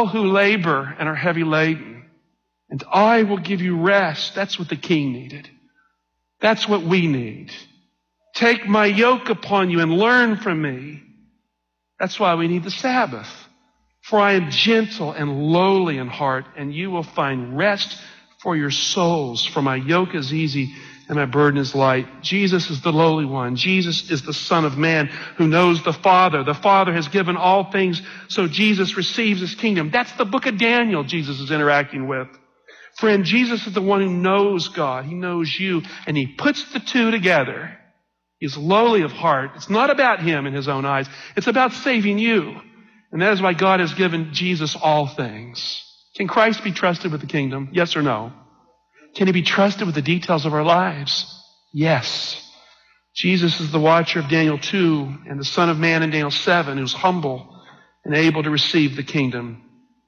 all who labor and are heavy laden, and I will give you rest. That's what the king needed. That's what we need. Take my yoke upon you and learn from me. That's why we need the Sabbath. For I am gentle and lowly in heart, and you will find rest for your souls. For my yoke is easy and my burden is light. Jesus is the lowly one. Jesus is the Son of Man who knows the Father. The Father has given all things, so Jesus receives his kingdom. That's the book of Daniel Jesus is interacting with. Friend, Jesus is the one who knows God. He knows you, and he puts the two together. He's lowly of heart. It's not about him in his own eyes. It's about saving you. And that is why God has given Jesus all things. Can Christ be trusted with the kingdom? Yes or no? Can he be trusted with the details of our lives? Yes. Jesus is the watcher of Daniel 2 and the Son of Man in Daniel 7 who's humble and able to receive the kingdom.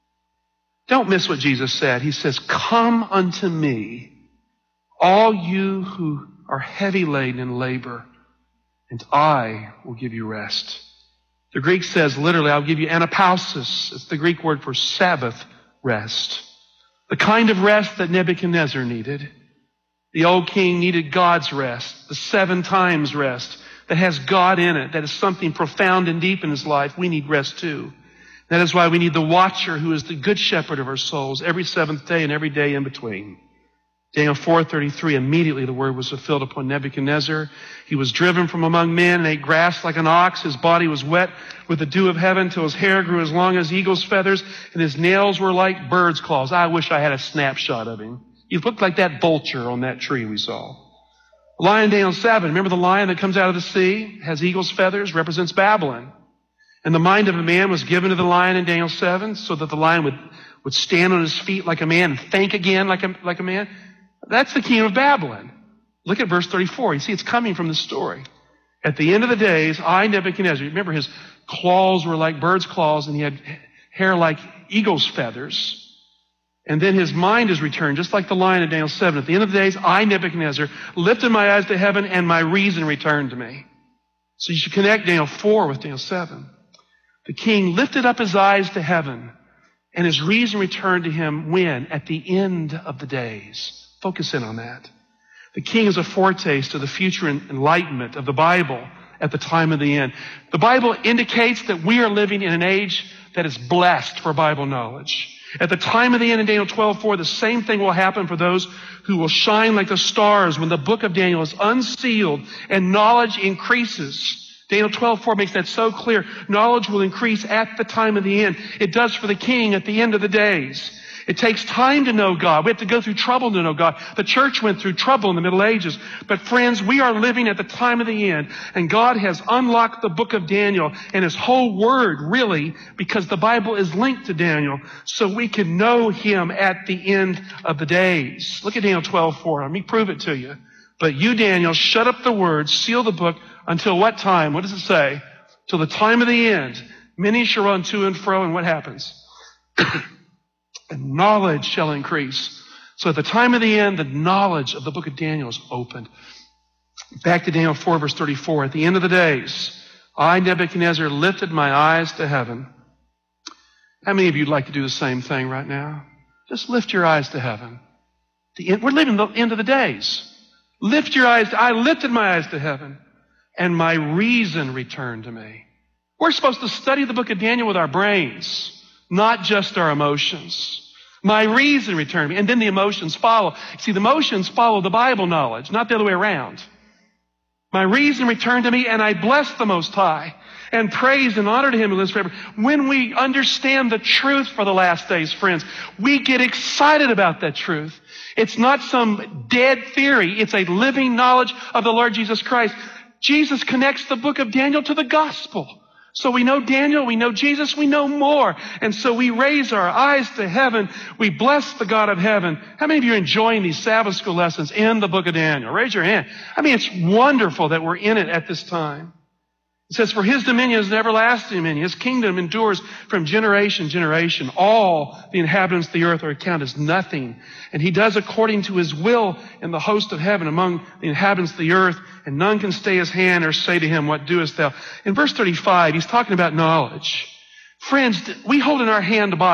Don't miss what Jesus said. He says, come unto me, all you who are heavy laden in labor, and I will give you rest. The Greek says literally, I'll give you anapausis. It's the Greek word for Sabbath rest. The kind of rest that Nebuchadnezzar needed. The old king needed God's rest, the 7 times rest that has God in it, that is something profound and deep in his life. We need rest too. That is why we need the watcher who is the good shepherd of our souls every 7th day and every day in between. Daniel 4:33, immediately the word was fulfilled upon Nebuchadnezzar. He was driven from among men and ate grass like an ox. His body was wet with the dew of heaven till his hair grew as long as eagle's feathers and his nails were like bird's claws. I wish I had a snapshot of him. He looked like that vulture on that tree we saw. The lion, Daniel 7. Remember the lion that comes out of the sea, has eagle's feathers, represents Babylon. And the mind of a man was given to the lion in Daniel 7 so that the lion would stand on his feet like a man and think again like a man. That's the king of Babylon. Look at verse 34. You see, it's coming from the story. At the end of the days, I, Nebuchadnezzar, remember his claws were like bird's claws and he had hair like eagle's feathers. And then his mind is returned, just like the lion in Daniel 7. At the end of the days, I, Nebuchadnezzar, lifted my eyes to heaven and my reason returned to me. So you should connect Daniel 4 with Daniel 7. The king lifted up his eyes to heaven and his reason returned to him when? At the end of the days. Focus in on that. The king is a foretaste of the future enlightenment of the Bible at the time of the end. The Bible indicates that we are living in an age that is blessed for Bible knowledge. At the time of the end in Daniel 12:4, the same thing will happen for those who will shine like the stars when the book of Daniel is unsealed and knowledge increases. Daniel 12:4 makes that so clear. Knowledge will increase at the time of the end. It does for the king at the end of the days. It takes time to know God. We have to go through trouble to know God. The church went through trouble in the Middle Ages. But friends, we are living at the time of the end. And God has unlocked the book of Daniel and his whole word, really, because the Bible is linked to Daniel, so we can know him at the end of the days. Look at Daniel 12:4. Let me prove it to you. But you, Daniel, shut up the word, seal the book until what time? What does it say? Till the time of the end. Many shall run to and fro, and what happens? And knowledge shall increase. So at the time of the end, the knowledge of the book of Daniel is opened. Back to Daniel 4, verse 34. At the end of the days, I, Nebuchadnezzar, lifted my eyes to heaven. How many of you would like to do the same thing right now? Just lift your eyes to heaven. We're living the end of the days. Lift your eyes. I lifted my eyes to heaven, and my reason returned to me. We're supposed to study the book of Daniel with our brains, not just our emotions. My reason returned me. And then the emotions follow. See, the emotions follow the Bible knowledge, not the other way around. My reason returned to me, and I blessed the Most High and praised and honored him who lives forever. When we understand the truth for the last days, friends, we get excited about that truth. It's not some dead theory. It's a living knowledge of the Lord Jesus Christ. Jesus connects the book of Daniel to the gospel. So we know Daniel, we know Jesus, we know more. And so we raise our eyes to heaven. We bless the God of heaven. How many of you are enjoying these Sabbath school lessons in the book of Daniel? Raise your hand. I mean, it's wonderful that we're in it at this time. It says, for his dominion is an everlasting dominion. His kingdom endures from generation to generation. All the inhabitants of the earth are accounted as nothing. And he does according to his will in the host of heaven among the inhabitants of the earth. And none can stay his hand or say to him, what doest thou? In verse 35, he's talking about knowledge. Friends, we hold in our hand the Bible.